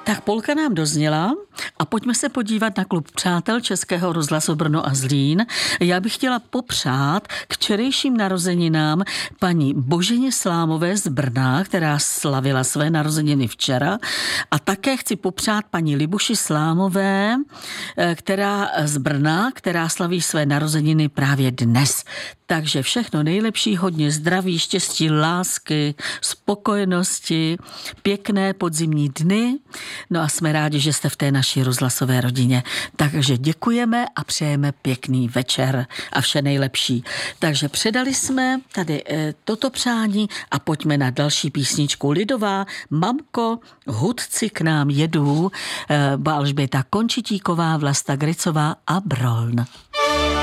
Tak polka nám dozněla a pojďme se podívat na klub přátel Českého rozhlasu Brno a Zlín. Já bych chtěla popřát k včerejším narozeninám paní Boženě Slámové z Brna, která slavila své narozeniny včera, a také chci popřát paní Libuši Slámové, která z Brna, která slaví své narozeniny právě dnes. Takže všechno nejlepší, hodně zdraví, štěstí, lásky, spokojenosti, pěkné podzimní dny. No a jsme rádi, že jste v té naší rozhlasové rodině. Takže děkujeme a přejeme pěkný večer a vše nejlepší. Takže předali jsme tady toto přání a pojďme na další písničku. Lidová, Mamko, hudci k nám jedou, Alžběta Končitíková, Vlasta Gricová a Broln.